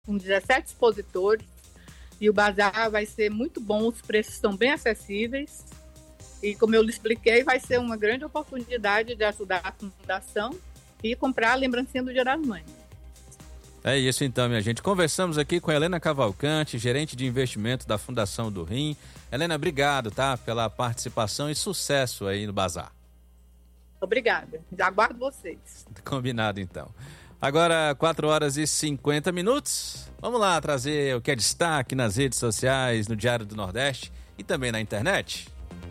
com 17 expositores, e o bazar vai ser muito bom, os preços estão bem acessíveis, e como eu lhe expliquei, vai ser uma grande oportunidade de ajudar a fundação e comprar a lembrancinha do Dia das Mães. É isso então, minha gente. Conversamos aqui com a Helena Cavalcante, gerente de investimento da Fundação do Rim. Helena, obrigado, tá, pela participação e sucesso aí no bazar. Obrigada. Aguardo vocês. Combinado, então. Agora, 4h50. Vamos lá trazer o que é destaque nas redes sociais, no Diário do Nordeste e também na internet.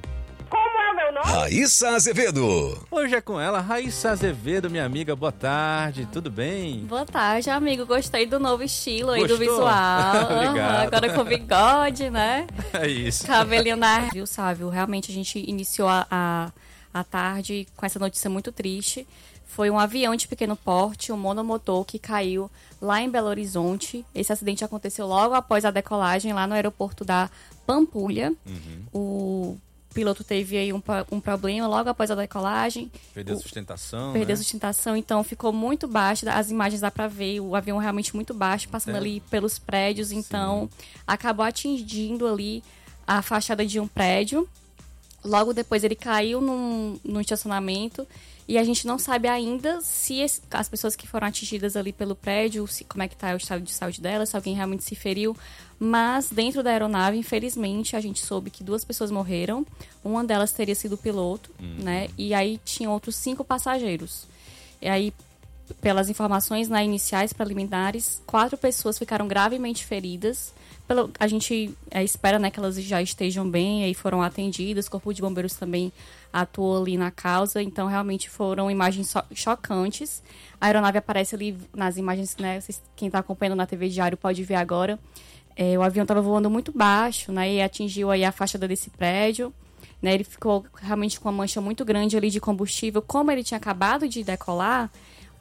Raíssa Azevedo. Hoje é com ela, Raíssa Azevedo, minha amiga. Boa tarde, tudo bem? Boa tarde, amigo. Gostei do novo estilo aí, Gostou? do visual. Obrigado. Agora com bigode, né? É isso. Cabelinho viu, Sávio? Realmente a gente iniciou a tarde com essa notícia muito triste. Foi um avião de pequeno porte, um monomotor, que caiu lá em Belo Horizonte. Esse acidente aconteceu logo após a decolagem lá no aeroporto da Pampulha. O piloto teve aí um problema logo após a decolagem. Perdeu sustentação, Perdeu sustentação, então ficou muito baixo. As imagens dá pra ver, o avião realmente muito baixo, passando ali pelos prédios. Então, acabou atingindo ali a fachada de um prédio. Logo depois ele caiu no estacionamento. E a gente não sabe ainda se as pessoas que foram atingidas ali pelo prédio, como é que está o estado de saúde delas, se alguém realmente se feriu. Mas dentro da aeronave, infelizmente, a gente soube que 2 pessoas morreram. Uma delas teria sido o piloto, né? E aí tinha outros 5 passageiros. E aí, pelas informações iniciais preliminares, 4 pessoas ficaram gravemente feridas. A gente espera, né, que elas já estejam bem, aí foram atendidas. O Corpo de Bombeiros também atuou ali na causa. Então, realmente foram imagens chocantes. A aeronave aparece ali nas imagens, né? Quem está acompanhando na TV Diário pode ver agora. O avião estava voando muito baixo, né? E atingiu aí a fachada desse prédio. Né, ele ficou realmente com uma mancha muito grande ali de combustível. Como ele tinha acabado de decolar,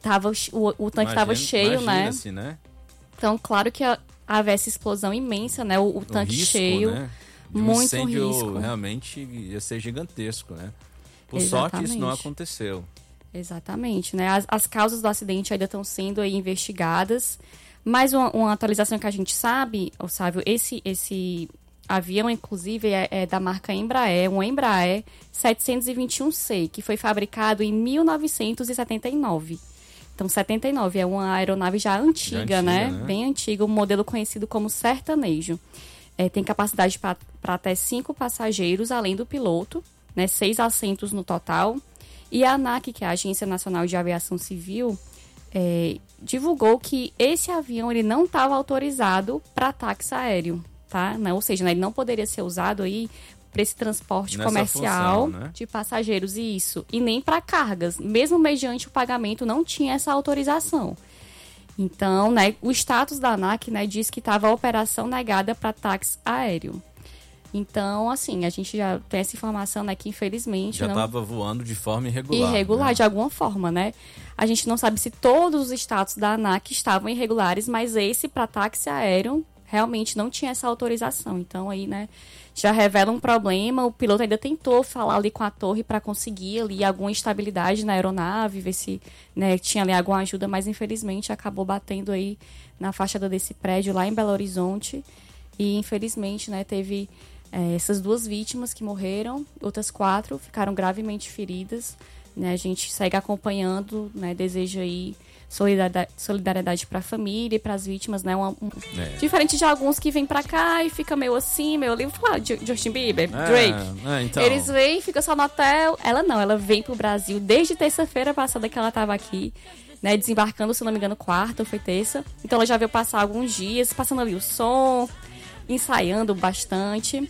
o tanque estava cheio, né? Assim, né? Então, claro que havia essa explosão imensa, né? O tanque risco, cheio, né? muito incêndio risco. Realmente ia ser gigantesco, né? Por Exatamente. sorte, isso não aconteceu. Exatamente, né? As causas do acidente ainda estão sendo aí investigadas. Mais uma atualização que a gente sabe, Sávio, esse avião, inclusive, é da marca Embraer, um Embraer 721C, que foi fabricado em 1979. Então, 79 é uma aeronave já antiga, né? Bem antiga, um modelo conhecido como sertanejo. Tem capacidade para até 5 passageiros, além do piloto, né? 6 assentos no total. E a ANAC, que é a Agência Nacional de Aviação Civil, divulgou que esse avião ele não estava autorizado para táxi aéreo, tá? Não, ou seja, né, ele não poderia ser usado aí para esse transporte comercial função, né? de passageiros, e nem para cargas. Mesmo mediante o pagamento, não tinha essa autorização. Então, né, o status da ANAC, né, diz que estava a operação negada para táxi aéreo. Então, assim, a gente já tem essa informação, né, que infelizmente... Já estava voando de forma irregular. Irregular, né? de alguma forma, né? A gente não sabe se todos os status da ANAC estavam irregulares, mas esse para táxi aéreo realmente não tinha essa autorização. Então, aí, né, já revela um problema. O piloto ainda tentou falar ali com a torre para conseguir ali alguma estabilidade na aeronave, ver se, né, tinha ali alguma ajuda, mas infelizmente acabou batendo aí na fachada desse prédio lá em Belo Horizonte. E infelizmente, né, teve essas 2 vítimas que morreram, outras 4 ficaram gravemente feridas. Né, a gente segue acompanhando, né, deseja aí solidariedade para a família e para as vítimas, né? Diferente de alguns que vêm para cá e fica meio assim, meio ali, Justin Bieber, Drake. Então. Eles vêm, ficam só no hotel. Ela não, ela vem pro Brasil desde terça-feira passada que ela estava aqui, né? Desembarcando, se não me engano, quarta ou foi terça. Então ela já veio passar alguns dias, passando ali o som, ensaiando bastante.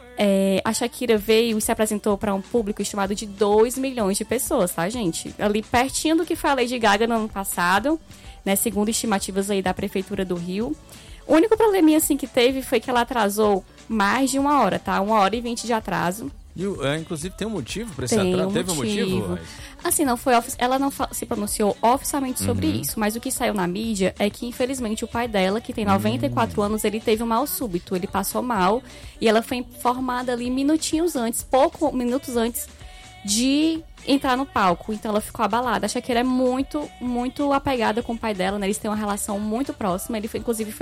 A Shakira veio e se apresentou para um público estimado de 2 milhões de pessoas, tá, gente? Ali pertinho do que foi a Lady Gaga no ano passado, né? Segundo estimativas aí da Prefeitura do Rio. O único probleminha, assim, que teve foi que ela atrasou mais de 1 hora, tá? 1h20 de atraso. Inclusive, tem um motivo para esse atraso? Teve um motivo? Assim, não foi ela não se pronunciou oficialmente sobre isso, mas o que saiu na mídia é que, infelizmente, o pai dela, que tem 94 anos, ele teve um mal súbito, ele passou mal, e ela foi informada ali minutos antes de entrar no palco, então ela ficou abalada. A Shakira é muito, muito apegada com o pai dela, né? Eles têm uma relação muito próxima, inclusive